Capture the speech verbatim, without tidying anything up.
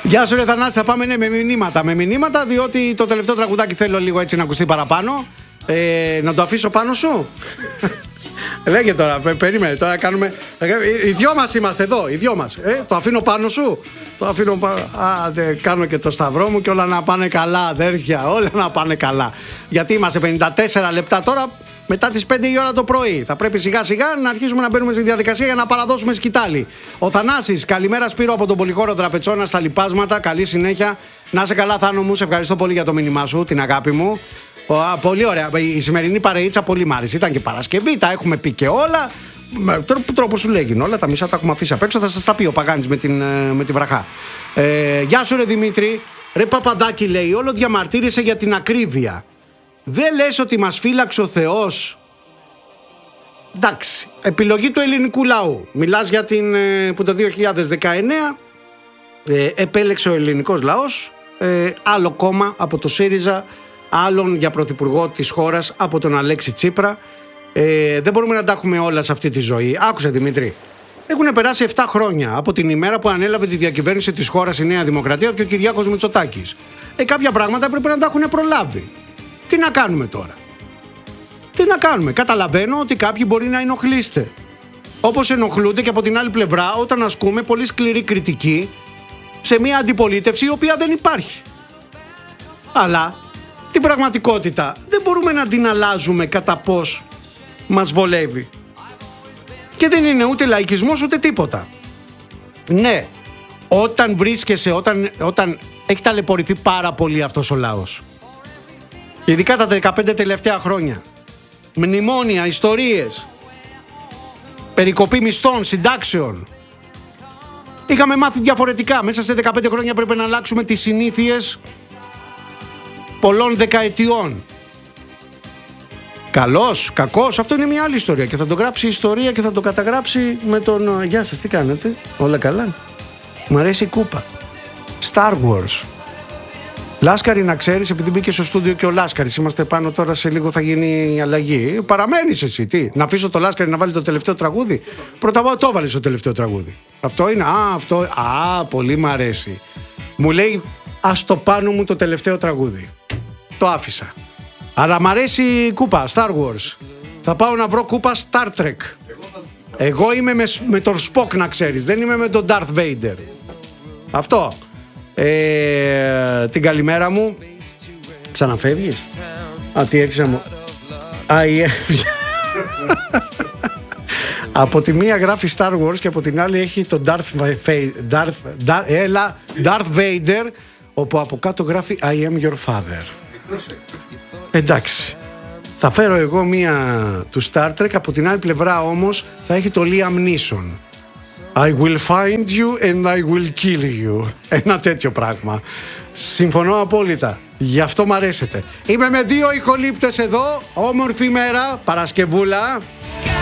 Γεια σου ρε Θανάση, θα πάμε ναι, με μηνύματα. Με μηνύματα, διότι το τελευταίο τραγουδάκι θέλω λίγο έτσι να ακουστεί παραπάνω. Ε, να το αφήσω πάνω σου. Λέγε τώρα, πε, περίμενε, τώρα κάνουμε. Οι δυο μας είμαστε εδώ, οι δυο μας. Ε, το αφήνω πάνω σου. Το αφήνω πάνω. Α, δε, κάνω και το σταυρό μου και όλα να πάνε καλά, αδέρφια. Όλα να πάνε καλά. Γιατί είμαστε πενήντα τέσσερα λεπτά τώρα μετά τις πέντε η ώρα το πρωί. Θα πρέπει σιγά σιγά να αρχίσουμε να μπαίνουμε στη διαδικασία για να παραδώσουμε σκητάλη. Ο Θανάσης, καλημέρα Σπύρο από τον Πολυχώρο Τραπετσόνα στα Λιπάσματα. Καλή συνέχεια. Να είσαι καλά, Θάνο μου. Σε ευχαριστώ πολύ για το μήνυμά σου, την αγάπη μου. Α, πολύ ωραία. Η σημερινή παρεΐτσα πολύ μ' άρεσε. Ήταν και Παρασκευή, τα έχουμε πει και όλα. Με τρόπο σου λέγει όλα, τα μισά τα έχουμε αφήσει απ' έξω. Θα σας τα πει ο Παγάνης με την, με την βραχά. Ε, γεια σου, ρε Δημήτρη. Ρε Παπαντάκη, λέει, όλο διαμαρτύρησε για την ακρίβεια. Δεν λες ότι μας φύλαξε ο Θεός? Εντάξει, επιλογή του ελληνικού λαού. Μιλάς για την που το δύο χιλιάδες δεκαεννέα ε, επέλεξε ο ελληνικός λαός ε, άλλο κόμμα από το ΣΥΡΙΖΑ, άλλον για πρωθυπουργό της χώρας από τον Αλέξη Τσίπρα. Ε, δεν μπορούμε να τα έχουμε όλα σε αυτή τη ζωή. Άκουσε Δημήτρη. Έχουν περάσει επτά χρόνια από την ημέρα που ανέλαβε τη διακυβέρνηση της χώρας η Νέα Δημοκρατία και ο Κυριάκος Μητσοτάκης. Ε, κάποια πράγματα πρέπει να τα έχουν προλάβει. Τι να κάνουμε τώρα? Τι να κάνουμε? Καταλαβαίνω ότι κάποιοι μπορεί να ενοχλείστε. Όπως ενοχλούνται και από την άλλη πλευρά όταν ασκούμε πολύ σκληρή κριτική σε μια αντιπολίτευση η οποία δεν υπάρχει. Αλλά την πραγματικότητα δεν μπορούμε να την αλλάζουμε κατά πώς μας βολεύει. Και δεν είναι ούτε λαϊκισμός ούτε τίποτα. Ναι, όταν βρίσκεσαι, όταν, όταν έχει ταλαιπωρηθεί πάρα πολύ αυτός ο λαός, ειδικά τα δεκαπέντε τελευταία χρόνια, μνημόνια, ιστορίες, περικοπή μισθών, συντάξεων, είχαμε μάθει διαφορετικά. Μέσα σε δεκαπέντε χρόνια πρέπει να αλλάξουμε τις συνήθειες πολλών δεκαετιών. Καλός, κακός, αυτό είναι μια άλλη ιστορία και θα το γράψει η ιστορία και θα το καταγράψει με τον... Γεια σας, τι κάνετε, όλα καλά? Μ' αρέσει η κούπα. Star Wars. Λάσκαρη, να ξέρεις, επειδή μπήκε στο στούντιο και ο Λάσκαρης, είμαστε πάνω τώρα, σε λίγο θα γίνει η αλλαγή. Παραμένεις εσύ, τι? Να αφήσω το Λάσκαρη να βάλει το τελευταίο τραγούδι? Πρώτα απ' όλα το έβαλες το τελευταίο τραγούδι. Αυτό είναι, α, αυτό, α, πολύ μ' αρέσει. Μου λέει, ας το πάνω μου το τελευταίο τραγούδι. Το άφησα. Αλλά μ' αρέσει η κούπα, Star Wars. Θα πάω να βρω κούπα Star Trek. Εγώ είμαι με, με τον Spock, να ξέρεις, δεν είμαι με τον Darth Vader. Αυτό. Ε, την καλημέρα μου. Ξαναφεύγεις? Α, τι έρχεσαι μου. Α, η... Από τη μία γράφει Star Wars και από την άλλη έχει τον Darth Vader, Darth, Darth, έλα, Darth Vader, όπου από κάτω γράφει I am your father. Εντάξει. Θα φέρω εγώ μία του Star Trek, από την άλλη πλευρά όμως θα έχει το Liam Neeson. I will find you and I will kill you. Ένα τέτοιο πράγμα. Συμφωνώ απόλυτα. Γι' αυτό μ' αρέσετε. Είμαι με δύο ηχολήπτες εδώ. Όμορφη μέρα, Παρασκευούλα.